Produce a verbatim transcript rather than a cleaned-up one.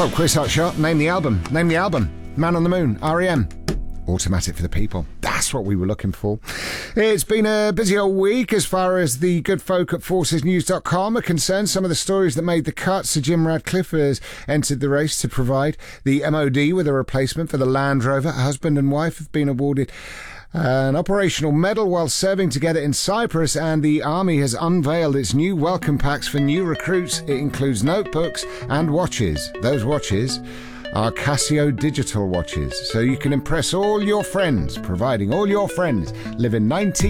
Pop quiz hot shot. Name the album. Name the album. Man on the Moon. R E M. Automatic for the people. That's what we were looking for. It's been a busy old week as far as the good folk at forces news dot com are concerned. Some of the stories that made the cut. Sir Jim Radcliffe has entered the race to provide the M O D with a replacement for the Land Rover. Husband and wife have been awarded an operational medal while serving together in Cyprus, and the Army has unveiled its new welcome packs for new recruits. It includes notebooks and watches. Those watches are Casio digital watches, so you can impress all your friends, providing all your friends live in nineteen